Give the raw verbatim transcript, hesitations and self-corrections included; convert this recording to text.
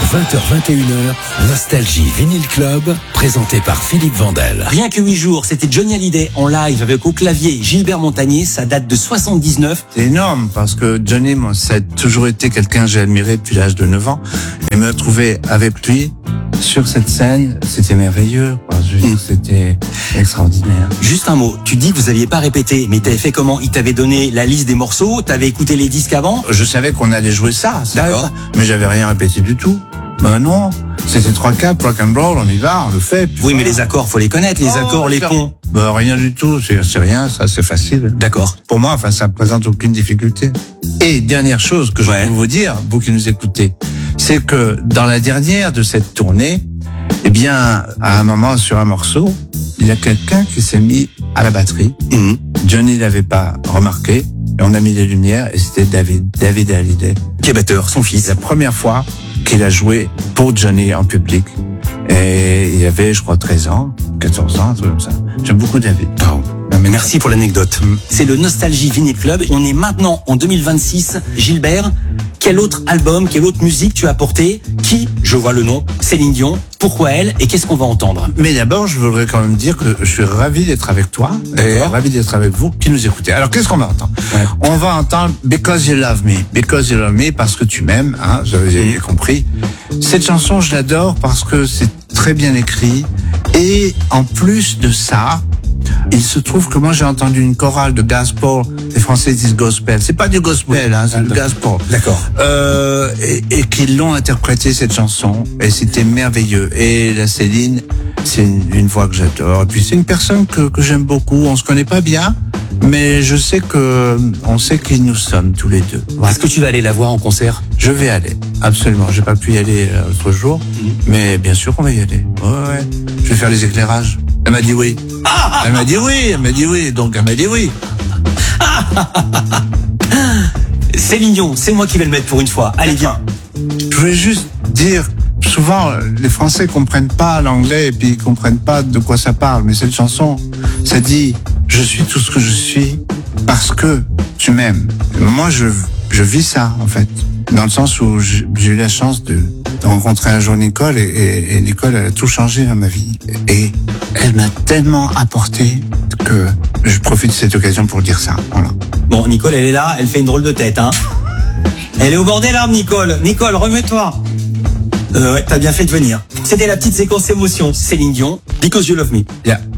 vingt heures vingt et une heures, Nostalgie Vinyl Club, présenté par Philippe Vandel. Rien que huit jours, c'était Johnny Hallyday en live avec au clavier Gilbert Montagnier, ça date de soixante-dix-neuf. C'est énorme parce que Johnny, moi, ça a toujours été quelqu'un que j'ai admiré depuis l'âge de neuf ans. Et me trouver avec lui sur cette scène, c'était merveilleux. Je veux dire, mmh. C'était extraordinaire. Juste un mot, tu dis que vous aviez pas répété, mais t'avais fait comment? Il t'avait donné la liste des morceaux, t'avais écouté les disques avant? Je savais qu'on allait jouer ça, d'accord, mais j'avais rien répété du tout. Ben non, c'était trois quatre, rock and roll, on y va, on le fait. Oui, mais les accords, faut les connaître, les oh, accords, les ponts. Ben rien du tout, c'est, c'est rien, ça c'est facile. D'accord. Pour moi, enfin, ça présente aucune difficulté. Et dernière chose que je ouais. peux vous dire, vous qui nous écoutez, c'est que dans la dernière de cette tournée, eh bien, à un moment sur un morceau, il y a quelqu'un qui s'est mis à la batterie. Mmh. Johnny l'avait pas remarqué, et on a mis les lumières, et c'était David, David Hallyday, qui est batteur, son fils. La première fois qu'il a joué pour Johnny en public. Et il avait, je crois, treize ans, quatorze ans, un truc comme ça. J'aime beaucoup David. Oh. Mais merci pour l'anecdote. Mmh. C'est le Nostalgie Vinyl Club. On est maintenant en deux mille vingt-six. Gilbert, quel autre album, quelle autre musique tu as apporté? Qui? Je vois le nom. Céline Dion. Pourquoi elle? Et qu'est-ce qu'on va entendre? Mais d'abord, je voudrais quand même dire que je suis ravi d'être avec toi. Et ravi d'être avec vous qui nous écoutez. Alors, qu'est-ce qu'on va entendre? Ouais. On va entendre Because You Love Me. Because You Love Me parce que tu m'aimes, hein, vous avez mmh. compris. Cette chanson, je l'adore parce que c'est très bien écrit. Et en plus de ça, il se trouve que moi j'ai entendu une chorale de gospel, les Français disent gospel, c'est pas du gospel, hein, c'est ah, du gospel. D'accord. Euh, et, et qu'ils l'ont interprété cette chanson, et c'était merveilleux. Et la Céline, c'est une, une voix que j'adore. Et puis c'est une personne que, que j'aime beaucoup. On se connaît pas bien, mais je sais que on sait qui nous sommes tous les deux. Voilà. Est-ce que tu vas aller la voir en concert? Je vais aller, absolument. J'ai pas pu y aller l'autre jour, mmh. mais bien sûr qu'on va y aller. Ouais, ouais. Je vais faire les éclairages. Elle m'a dit oui. Ah elle m'a dit oui, elle m'a dit oui, donc elle m'a dit oui. Céline Dion, c'est moi qui vais le mettre pour une fois. Allez, viens. Je voulais juste dire, souvent, les Français comprennent pas l'anglais et puis ils comprennent pas de quoi ça parle. Mais cette chanson, ça dit, je suis tout ce que je suis parce que tu m'aimes. Moi, je, je vis ça, en fait. Dans le sens où j'ai eu la chance de, de rencontrer un jour Nicole et, et, et Nicole, elle a tout changé dans ma vie. Et elle m'a tellement apporté que je profite de cette occasion pour dire ça. Voilà. Bon, Nicole, elle est là, elle fait une drôle de tête, hein. Elle est au bord des larmes, Nicole. Nicole, remets-toi. Euh, ouais, t'as bien fait de venir. C'était la petite séquence émotion. Céline Dion, Because You Love Me. Yeah.